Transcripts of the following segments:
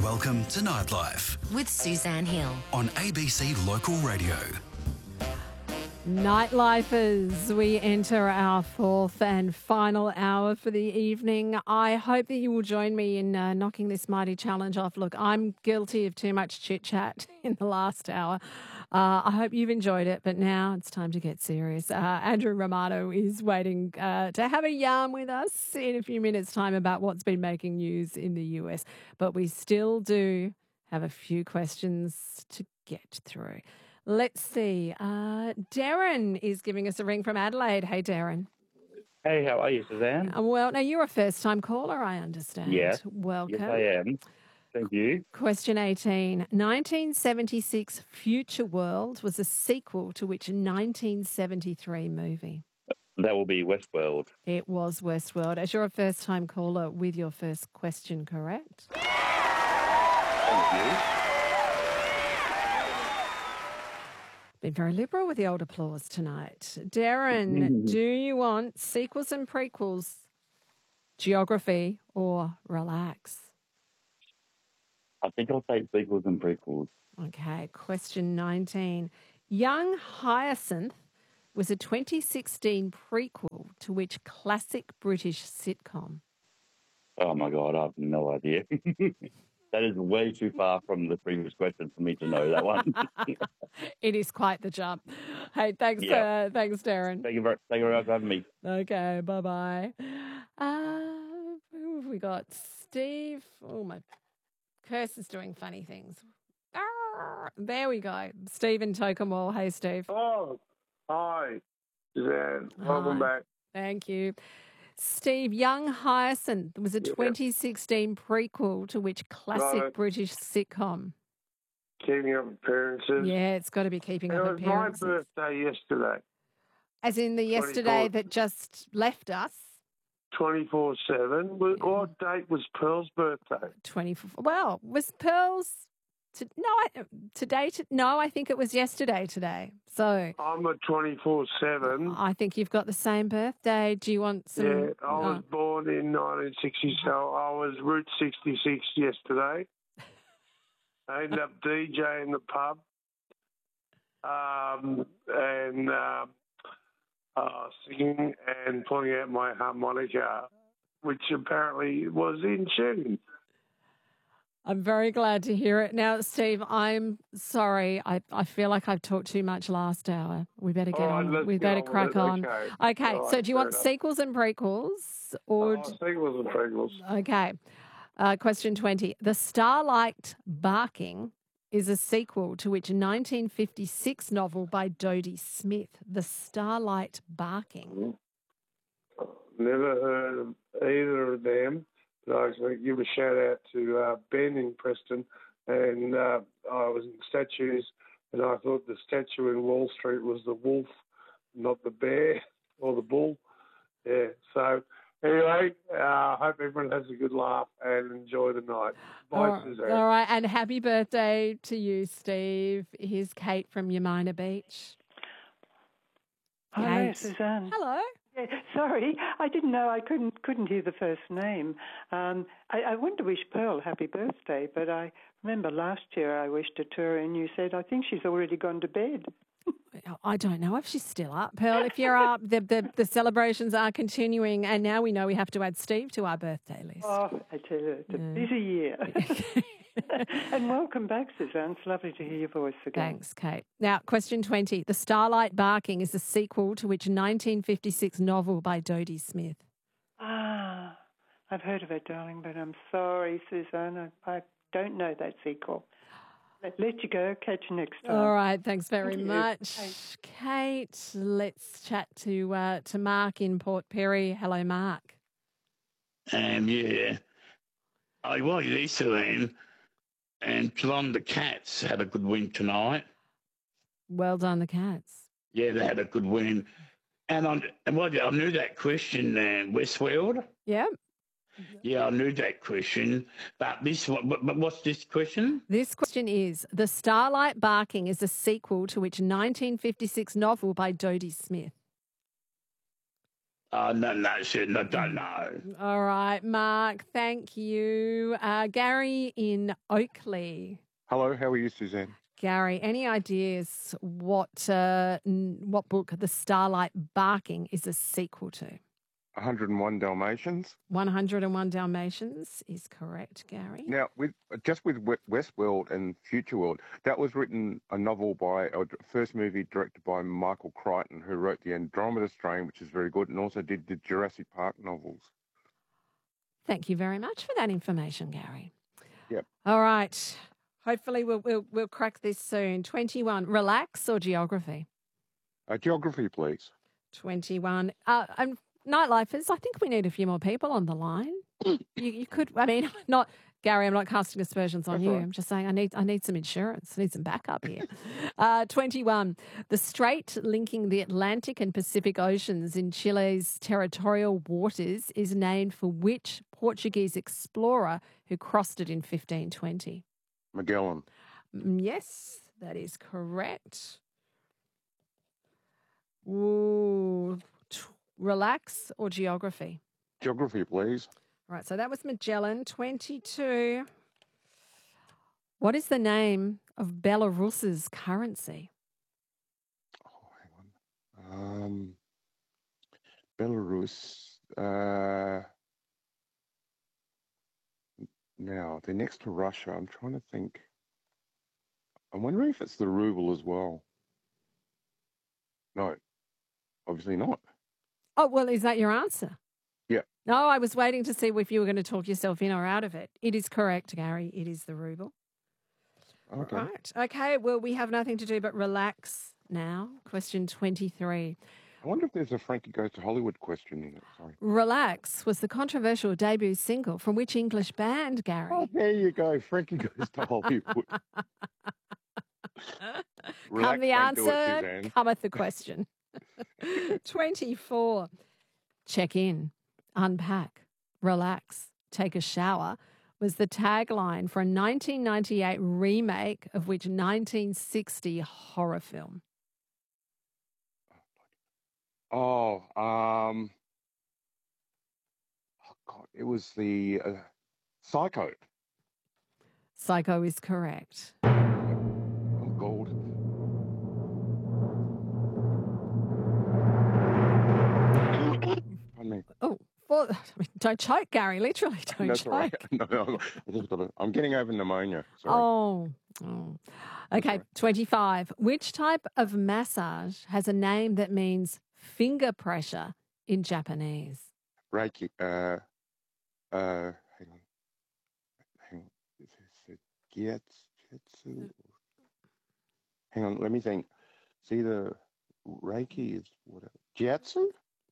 Welcome to Nightlife with Suzanne Hill. on ABC Local Radio. Nightlifers, we enter our fourth and final hour for the evening. I hope that you will join me in knocking this mighty challenge off. Look, I'm guilty of too much chit-chat in the last hour. I hope you've enjoyed it, but now it's time to get serious. Andrew Romano is waiting to have a yarn with us in a few minutes' time about what's been making news in the US. But we still do have a few questions to get through. Let's see. Darren is giving us a ring from Adelaide. Hey, Darren. Hey, how are you, Suzanne? Well, now you're a first-time caller, I understand. Yes. Welcome. Yes, I am. Thank you. Question 18. 1976 Future World was a sequel to which 1973 movie? That will be Westworld. It was Westworld. As you're a first-time caller with your first question, correct? Thank you. Been very liberal with the old applause tonight. Darren, do you want sequels and prequels, geography, or relax? I think I'll take sequels and prequels. Okay, question 19. Young Hyacinth was a 2016 prequel to which classic British sitcom? Oh, my God, I have no idea. That is way too far from the previous question for me to know that one. It is quite the jump. Hey, thanks, Yeah. thanks, Darren. Thank you very much for having me. Okay, bye-bye. Who have we got? Steve. Oh, my curse is doing funny things. There we go. Steve in Tokemwall. Hey, Steve. Oh, hi, Suzanne. Welcome Hi. back. Thank you. Steve, Young Hyacinth was a 2016 prequel to which classic Right. British sitcom? Keeping up appearances. Yeah, it's got to be Keeping It Up was my Appearances. birthday yesterday, As in the yesterday 24. that just left us. 24/7. What date was Pearl's birthday? 24. Well, was Pearl's today? No, I think it was yesterday today. So I'm a 24/7. I think you've got the same birthday. Do you want some? Yeah, I was born in 1960, so I was Route 66 yesterday. I ended up DJing the pub and singing and pulling out my harmonica, which apparently was in tune. I'm very glad to hear it. Now, Steve, I'm sorry. I feel like I've talked too much last hour. We better get All right, on. let's We get better on with crack it. on. Okay, All so right, do you fair want enough. sequels and prequels? Or Sequels and prequels. Okay. Question 20. The Starlight Barking is a sequel to which 1956 novel by Dodie Smith? The Starlight Barking. Never heard of either of them, but I just want to give a shout out to Ben in Preston, and I was in statues, and I thought the statue in Wall Street was the wolf, not the bear or the bull. Yeah, so anyway, I hope everyone has a good laugh and enjoy the night. Bye, Suzanne. All right, and happy birthday to you, Steve. Here's Kate from Yamina Beach. Hello, Kate. Suzanne. Hello. Yeah, sorry, I didn't know. I couldn't hear the first name. I wanted to wish Pearl happy birthday, but I remember last year I wished it to her, and you said I think she's already gone to bed. I don't know if she's still up. Pearl, if you're up, the celebrations are continuing, and now we know we have to add Steve to our birthday list. Oh, I tell you, it's a busy year. And welcome back, Suzanne. It's lovely to hear your voice again. Thanks, Kate. Now, question 20. The Starlight Barking is a sequel to which 1956 novel by Dodie Smith? Ah, I've heard of it, darling, but I'm sorry, Suzanne. I don't know that sequel. Let you go. Catch you next time. All right. Thanks very Thank you. much. Kate, let's chat to Mark in Port Perry. Hello, Mark. Yeah, I was Easterland, and Geelong the Cats had a good win tonight. Well done, the Cats. Yeah, they had a good win. And I knew that question, Westworld. Yeah. Yeah, I knew that question. But what's this question? This question is, The Starlight Barking is a sequel to which 1956 novel by Dodie Smith? No, shit, I don't know. All right, Mark, thank you. Gary in Oakley. Hello, how are you, Suzanne? Gary, any ideas what book The Starlight Barking is a sequel to? 101 Dalmatians. 101 Dalmatians is correct, Gary. Now, with Westworld and Future World, that was written a novel by a first movie directed by Michael Crichton, who wrote the Andromeda Strain, which is very good, and also did the Jurassic Park novels. Thank you very much for that information, Gary. Yep. All right. Hopefully we'll crack this soon. 21. Relax or geography? Geography, please. 21. And Nightlifers, I think we need a few more people on the line. You could, I mean, not Gary. I'm not casting aspersions on That's you. right. I'm just saying I need some insurance. I need some backup here. 21. The strait linking the Atlantic and Pacific Oceans in Chile's territorial waters is named for which Portuguese explorer who crossed it in 1520? Magellan. Yes, that is correct. Ooh, relax or geography? Geography, please. Right, so that was Magellan. 22. What is the name of Belarus's currency? Oh, hang on. Belarus. Now, they're next to Russia. I'm trying to think. I'm wondering if it's the ruble as well. No, obviously not. Oh, well, is that your answer? Yeah. No, I was waiting to see if you were going to talk yourself in or out of it. It is correct, Gary. It is the ruble. Okay. Right. Okay, well, we have nothing to do but relax now. Question 23. I wonder if there's a Frankie Goes to Hollywood question in it. Sorry. Relax was the controversial debut single from which English band, Gary? Oh, there you go. Frankie Goes to Hollywood. Come the won't do it, answer, Suzanne. cometh the question. 24. Check in, unpack, relax, take a shower was the tagline for a 1998 remake of which 1960 horror film? Oh, God, it was the Psycho. Psycho is correct. Oh, God. Pardon me. Oh, well, don't choke, Gary. Literally, don't That's choke. all right. No, I'm getting over pneumonia. Sorry. Oh. Okay, 25. Which type of massage has a name that means finger pressure in Japanese? Reiki. Hang on. Is this a Gyatsu? Hang on, let me think. See, the Reiki is what? Gyatsu?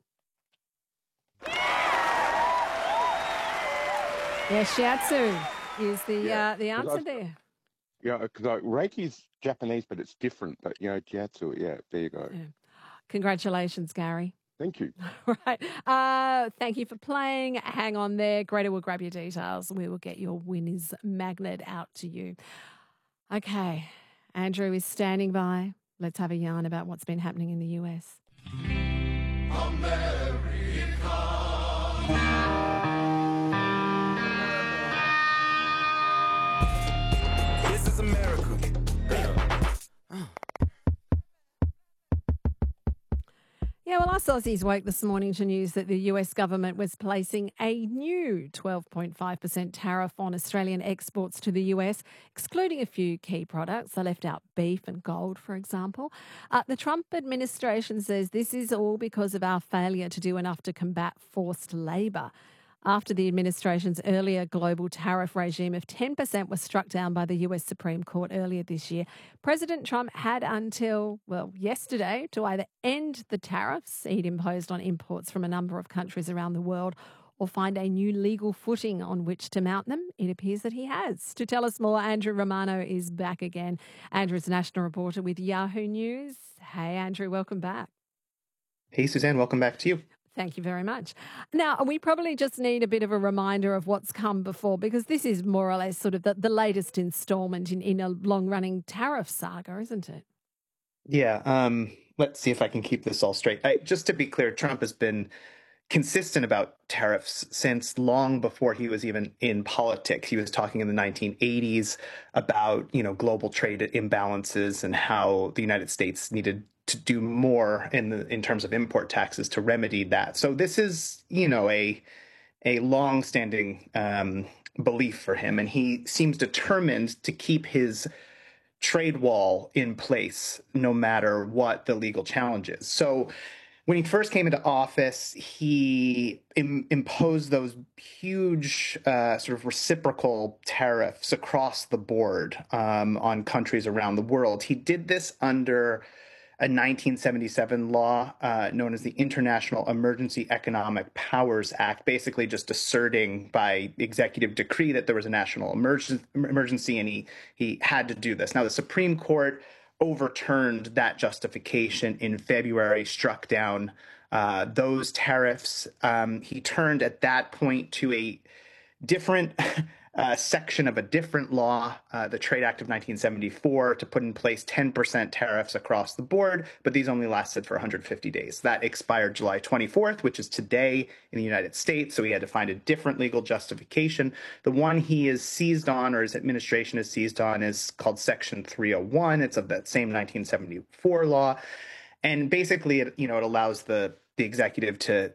Yeah, shiatsu is the answer I've- there. Yeah, because Reiki's Japanese, but it's different. But, Gyatsu, yeah, there you go. Yeah. Congratulations, Gary. Thank you. Right. Thank you for playing. Hang on there. Greta will grab your details. We will get your winner's magnet out to you. Okay. Andrew is standing by. Let's have a yarn about what's been happening in the US. This is America. Yeah, well, us Aussies woke this morning to news that the US government was placing a new 12.5% tariff on Australian exports to the US, excluding a few key products. They left out beef and gold, for example. The Trump administration says this is all because of our failure to do enough to combat forced labour. After the administration's earlier global tariff regime of 10% was struck down by the US Supreme Court earlier this year, President Trump had until, yesterday to either end the tariffs he'd imposed on imports from a number of countries around the world or find a new legal footing on which to mount them. It appears that he has. To tell us more, Andrew Romano is back again. Andrew's national reporter with Yahoo News. Hey, Andrew, welcome back. Hey, Suzanne, welcome back to you. Thank you very much. Now, we probably just need a bit of a reminder of what's come before, because this is more or less sort of the latest installment in a long-running tariff saga, isn't it? Yeah, let's see if I can keep this all straight. Just to be clear, Trump has been consistent about tariffs since long before he was even in politics. He was talking in the 1980s about, global trade imbalances and how the United States needed to do more in terms of import taxes to remedy that. So this is, a long-standing belief for him, and he seems determined to keep his trade wall in place no matter what the legal challenge is. So when he first came into office, he imposed those huge sort of reciprocal tariffs across the board on countries around the world. He did this under a 1977 law known as the International Emergency Economic Powers Act, basically just asserting by executive decree that there was a national emergency, and he had to do this. Now, the Supreme Court overturned that justification in February, struck down those tariffs. He turned at that point to a different section of a different law, the Trade Act of 1974, to put in place 10% tariffs across the board, but these only lasted for 150 days. That expired July 24th, which is today in the United States, so he had to find a different legal justification. The one he is seized on, or his administration is seized on, is called Section 301. It's of that same 1974 law, and basically, it allows the executive to